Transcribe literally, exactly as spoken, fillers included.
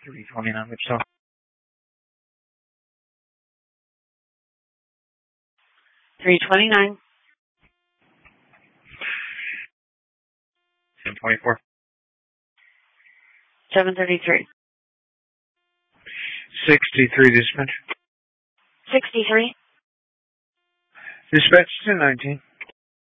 three twenty-nine, Wichita. three twenty-nine. seven twenty-four. seven thirty-three. sixty-three, dispatch. sixty-three. Dispatch ten nineteen.